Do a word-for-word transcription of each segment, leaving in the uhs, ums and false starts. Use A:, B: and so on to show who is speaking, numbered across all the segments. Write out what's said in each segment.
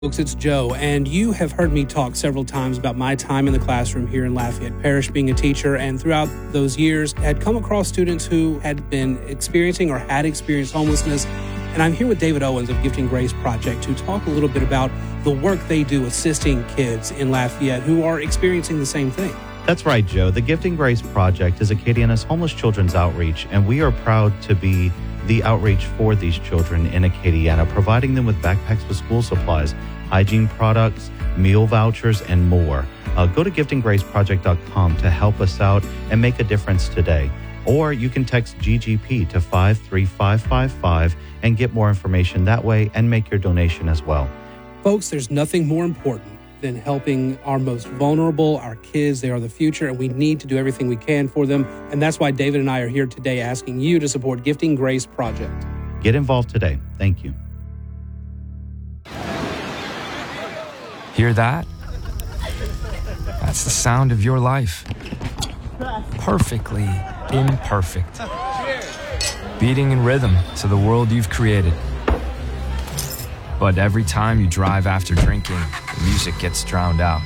A: Folks, it's Joe, and you have heard me talk several times about my time in the classroom here in Lafayette Parish being a teacher, and throughout those years had come across students who had been experiencing or had experienced homelessness. And I'm here with David Owens of Gifting Grace Project to talk a little bit about the work they do assisting kids in Lafayette who are experiencing the same thing.
B: That's right, Joe. The Gifting Grace Project is Acadiana's homeless children's outreach, and we are proud to be the outreach for these children in Acadiana, providing them with backpacks with school supplies, hygiene products, meal vouchers, and more. Uh, go to gifting grace project dot com to help us out and make a difference today. Or you can text G G P to five three five five five and get more information that way and make your donation as well.
A: Folks, there's nothing more important than helping our most vulnerable, our kids. They are the future, and we need to do everything we can for them. And that's why David and I are here today asking you to support Gifting Grace Project.
B: Get involved today. Thank you.
C: Hear that? That's the sound of your life. Perfectly imperfect. Beating in rhythm to the world you've created. But every time you drive after drinking, the music gets drowned out.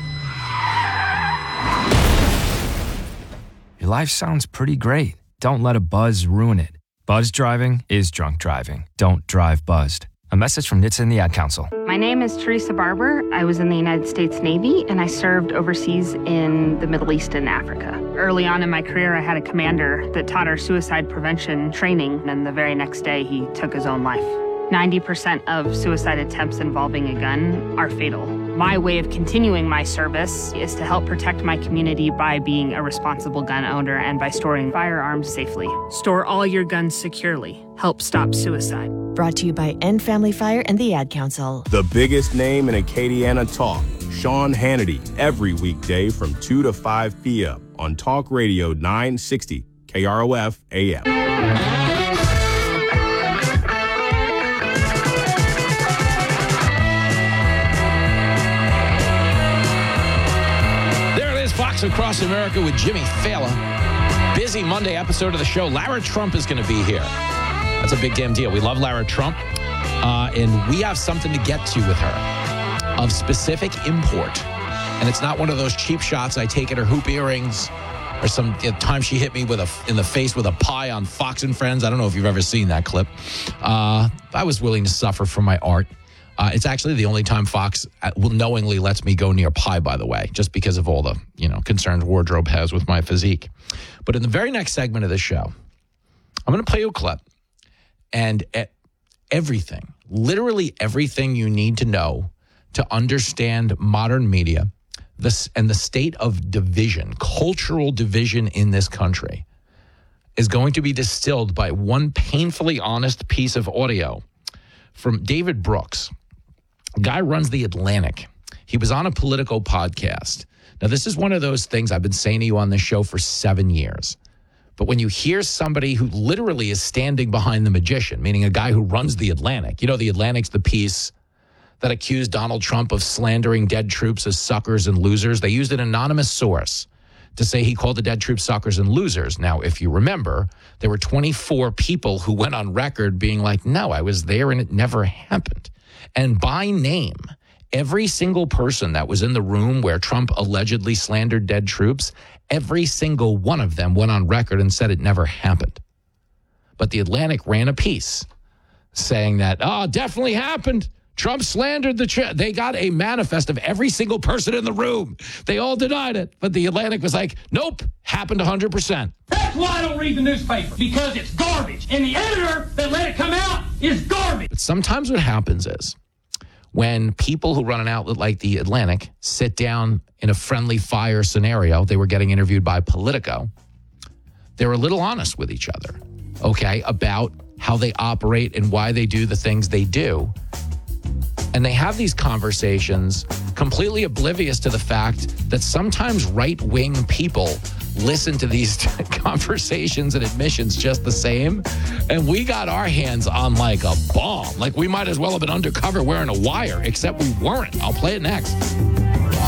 C: Your life sounds pretty great. Don't let a buzz ruin it. Buzz driving is drunk driving. Don't drive buzzed. A message from N H T S A and the Ad Council.
D: My name is Teresa Barber. I was in the United States Navy, and I served overseas in the Middle East and Africa. Early on in my career, I had a commander that taught our suicide prevention training, and the very next day, he took his own life. ninety percent of suicide attempts involving a gun are fatal. My way of continuing my service is to help protect my community by being a responsible gun owner and by storing firearms safely. Store all your guns securely. Help stop suicide.
E: Brought to you by End Family Fire and the Ad Council.
F: The biggest name in Acadiana talk, Sean Hannity, every weekday from two to five p.m. on Talk Radio nine sixty K R O F A M.
G: Fox Across America with Jimmy Fallon. Busy Monday episode of the show. Lara Trump is going to be here. That's a big damn deal. We love Lara Trump. Uh, and we have something to get to with her of specific import. And it's not one of those cheap shots. I take it her hoop earrings or some you know, time she hit me with a in the face with a pie on Fox and Friends. I don't know if you've ever seen that clip. Uh, I was willing to suffer for my art. Uh, it's actually the only time Fox will knowingly lets me go near pie, by the way, just because of all the, you know, concerns wardrobe has with my physique. But in the very next segment of the show, I'm going to play you a clip and everything, literally everything you need to know to understand modern media this and the state of division, cultural division in this country is going to be distilled by one painfully honest piece of audio from David Brooks. Guy runs The Atlantic. He was on a Politico podcast. Now, this is one of those things I've been saying to you on this show for seven years. But when you hear somebody who literally is standing behind the magician, meaning a guy who runs The Atlantic, you know, The Atlantic's the piece that accused Donald Trump of slandering dead troops as suckers and losers. They used an anonymous source to say he called the dead troops suckers and losers. Now, if you remember, there were twenty-four people who went on record being like, no, I was there and it never happened. And by name, every single person that was in the room where Trump allegedly slandered dead troops, every single one of them went on record and said it never happened. But The Atlantic ran a piece saying that, oh, definitely happened. Trump slandered the... Tr- they got a manifest of every single person in the room. They all denied it. But The Atlantic was like, nope, happened one hundred percent.
H: That's why I don't read the newspaper, because it's garbage. And the editor that let it come out is garbage.
G: But sometimes what happens is when people who run an outlet like The Atlantic sit down in a friendly fire scenario, they were getting interviewed by Politico, they're a little honest with each other, okay, about how they operate and why they do the things they do. And they have these conversations completely oblivious to the fact that sometimes right-wing people listen to these conversations and admissions just the same. And we got our hands on like a bomb. Like we might as well have been undercover wearing a wire, except we weren't. I'll play it next.